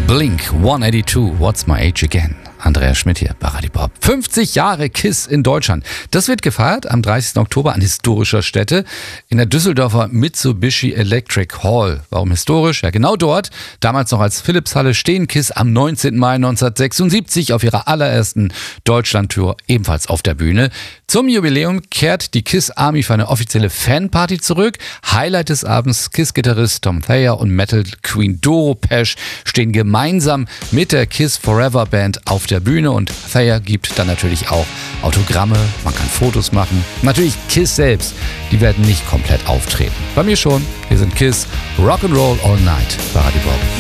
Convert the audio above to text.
Blink 182, What's My Age Again? Andreas Schmidt hier bei Radio Bob. 50 Jahre KISS in Deutschland. Das wird gefeiert am 30. Oktober an historischer Stätte in der Düsseldorfer Mitsubishi Electric Hall. Warum historisch? Ja, genau dort, damals noch als Philipshalle, stehen KISS am 19. Mai 1976 auf ihrer allerersten Deutschlandtour ebenfalls auf der Bühne. Zum Jubiläum kehrt die KISS Army für eine offizielle Fanparty zurück. Highlight des Abends: KISS-Gitarrist Tom Thayer und Metal Queen Doro Pesch stehen gemeinsam mit der KISS Forever Band auf der Bühne und Thayer gibt dann natürlich auch Autogramme, man kann Fotos machen. Natürlich KISS selbst, die werden nicht komplett auftreten. Bei mir schon, wir sind KISS, Rock'n'Roll All Night bei Radio Bob.